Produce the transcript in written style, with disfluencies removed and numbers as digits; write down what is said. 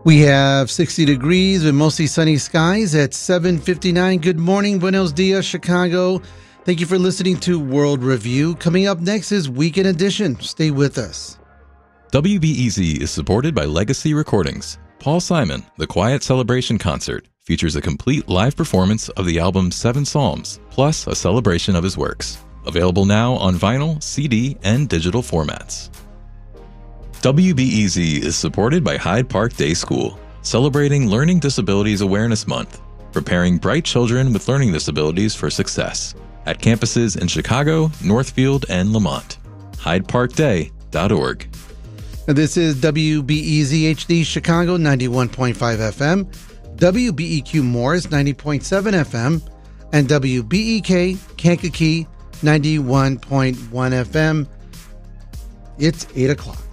We have 60 degrees with mostly sunny skies at 7:59. Good morning, buenos dias, Chicago. Thank you for listening to World Review. Coming up next is Weekend Edition. Stay with us. WBEZ is supported by Legacy Recordings. Paul Simon, The Quiet Celebration Concert, features a complete live performance of the album Seven Psalms, plus a celebration of his works. Available now on vinyl, CD, and digital formats. WBEZ is supported by Hyde Park Day School, celebrating Learning Disabilities Awareness Month, preparing bright children with learning disabilities for success, at campuses in Chicago, Northfield, and Lamont. HydeParkDay.org. This is WBEZ HD Chicago 91.5 FM, WBEQ Morris 90.7 FM, and WBEK Kankakee 91.1 FM. It's 8 o'clock.